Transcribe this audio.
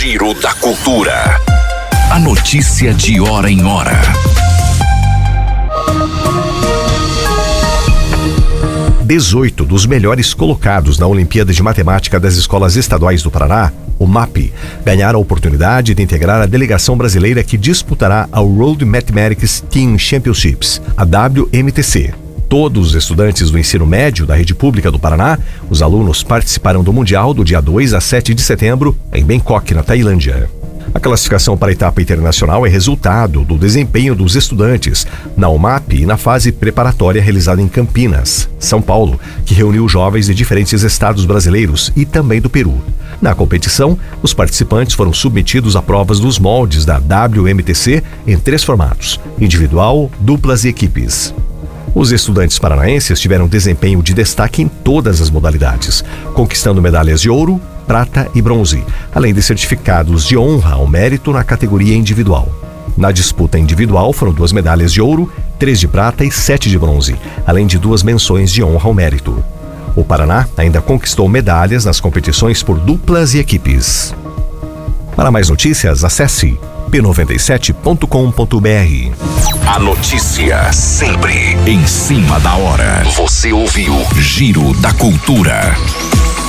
Giro da Cultura. A notícia de hora em hora. Dezoito dos melhores colocados na Olimpíada de Matemática das Escolas Estaduais do Paraná, o MAP, ganharam a oportunidade de integrar a delegação brasileira que disputará a World Mathematics Team Championships, a WMTC. Todos os estudantes do ensino médio da rede pública do Paraná, os alunos participarão do Mundial do dia 2 a 7 de setembro, em Bangkok, na Tailândia. A classificação para a etapa internacional é resultado do desempenho dos estudantes na UMAP e na fase preparatória realizada em Campinas, São Paulo, que reuniu jovens de diferentes estados brasileiros e também do Peru. Na competição, os participantes foram submetidos a provas dos moldes da WMTC em 3 formatos: individual, duplas e equipes. Os estudantes paranaenses tiveram desempenho de destaque em todas as modalidades, conquistando medalhas de ouro, prata e bronze, além de certificados de honra ao mérito na categoria individual. Na disputa individual foram 2 medalhas de ouro, 3 de prata e 7 de bronze, além de 2 menções de honra ao mérito. O Paraná ainda conquistou medalhas nas competições por duplas e equipes. Para mais notícias, acesse p97.com.br. A notícia sempre em cima da hora. Você ouviu Giro da Cultura.